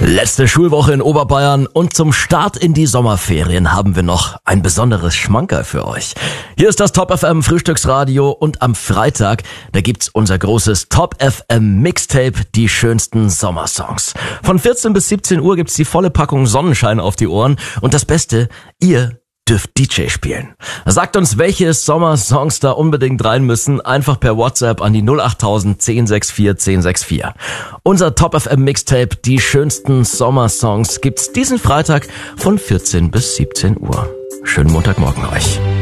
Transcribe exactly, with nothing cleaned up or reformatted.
Letzte Schulwoche in Oberbayern und zum Start in die Sommerferien haben wir noch ein besonderes Schmankerl für euch. Hier ist das Top F M Frühstücksradio und am Freitag, da gibt's unser großes Top F M Mixtape, die schönsten Sommersongs. Von vierzehn bis siebzehn Uhr gibt's die volle Packung Sonnenschein auf die Ohren und das Beste, ihr dürft D J spielen. Sagt uns, welche Sommersongs da unbedingt rein müssen. Einfach per WhatsApp an die null acht tausend zehn sechs vier zehn sechs vier. Unser Top F M Mixtape, die schönsten Sommersongs, gibt's diesen Freitag von vierzehn bis siebzehn Uhr. Schönen Montagmorgen euch.